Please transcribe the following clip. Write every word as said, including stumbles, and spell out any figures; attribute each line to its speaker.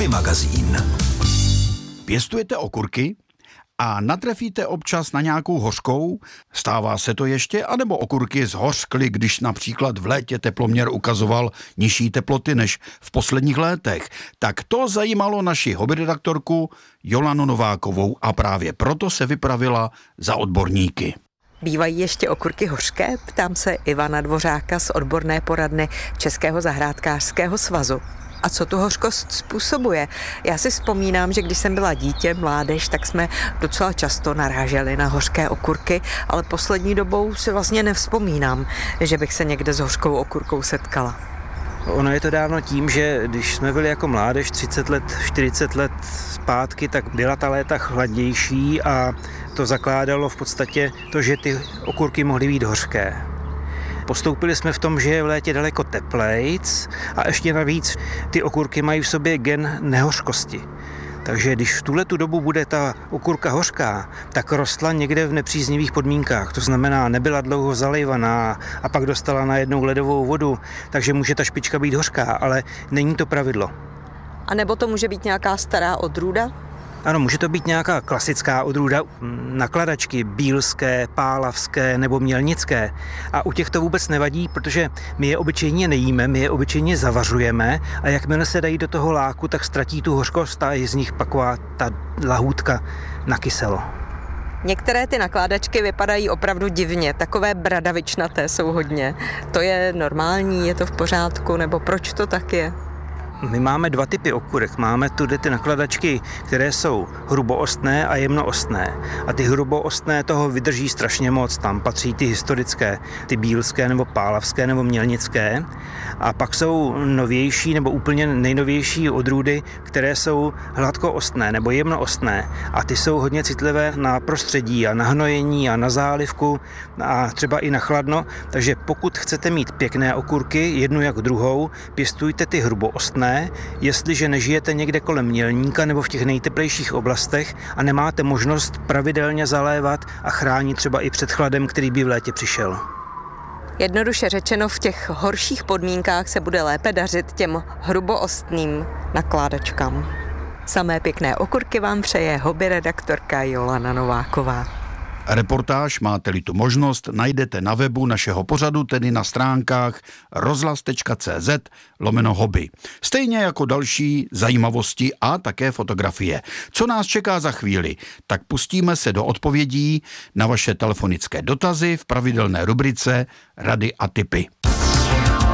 Speaker 1: Hobby magazín.
Speaker 2: Pěstujete okurky a natrefíte občas na nějakou hořkou? Stává se to ještě? Anebo okurky zhořkly, když například v létě teploměr ukazoval nižší teploty než v posledních létech? Tak to zajímalo naši hobbyredaktorku Jolanu Novákovou a právě proto se vypravila za odborníky.
Speaker 3: Bývají ještě okurky hořké? Ptám se Ivana Dvořáka z odborné poradny Českého zahrádkářského svazu. A co tu hořkost způsobuje? Já si vzpomínám, že když jsem byla dítě, mládež, tak jsme docela často naráželi na hořké okurky, ale poslední dobou si vlastně nevzpomínám, že bych se někde s hořkou okurkou setkala.
Speaker 4: Ono je to dávno tím, že když jsme byli jako mládež třicet let, čtyřicet let zpátky, tak byla ta léta chladnější a to zakládalo v podstatě to, že ty okurky mohly být hořké. Postoupili jsme v tom, že je v létě daleko teplejc a ještě navíc ty okurky mají v sobě gen nehořkosti. Takže když v tuhletu dobu bude ta okurka hořká, tak rostla někde v nepříznivých podmínkách. To znamená, nebyla dlouho zalejvaná a pak dostala najednou ledovou vodu, takže může ta špička být hořká, ale není to pravidlo.
Speaker 3: A nebo to může být nějaká stará odrůda?
Speaker 4: Ano, může to být nějaká klasická odrůda, nakladačky bílské, pálavské nebo mělnické. A u těch to vůbec nevadí, protože my je obyčejně nejíme, my je obyčejně zavařujeme a jakmile se dají do toho láku, tak ztratí tu hořkost a je z nich taková ta lahůdka na kyselo.
Speaker 3: Některé ty nakládačky vypadají opravdu divně, takové bradavičnaté jsou hodně. To je normální, je to v pořádku, nebo proč to tak je?
Speaker 4: My máme dva typy okurek. Máme tudy ty nakladačky, které jsou hruboostné a jemnoostné. A ty hruboostné toho vydrží strašně moc. Tam patří ty historické, ty bílské nebo pálavské nebo mělnické. A pak jsou novější nebo úplně nejnovější odrůdy, které jsou hladkoostné nebo jemnoostné. A ty jsou hodně citlivé na prostředí a na hnojení a na zálivku a třeba i na chladno. Takže pokud chcete mít pěkné okurky, jednu jak druhou, pěstujte ty hruboostné, jestliže nežijete někde kolem mělníka nebo v těch nejteplejších oblastech a nemáte možnost pravidelně zalévat a chránit třeba i před chladem, který by v létě přišel.
Speaker 3: Jednoduše řečeno, v těch horších podmínkách se bude lépe dařit těm hruboostným nakládačkám. Samé pěkné okurky vám přeje hobbyredaktorka Jolana Nováková.
Speaker 2: Reportáž, máte-li tu možnost, najdete na webu našeho pořadu, tedy na stránkách rozhlas tečka cé zet lomeno hobby. Stejně jako další zajímavosti a také fotografie. Co nás čeká za chvíli? Tak pustíme se do odpovědí na vaše telefonické dotazy v pravidelné rubrice Rady a tipy.